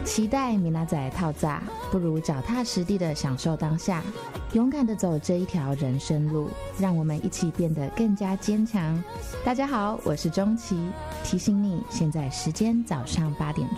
期待米娜仔套炸，不如脚踏实地的享受当下，勇敢的走这一条人生路，让我们一起变得更加坚强。大家好，我是钟琪，提醒你，现在时间早上8点钟。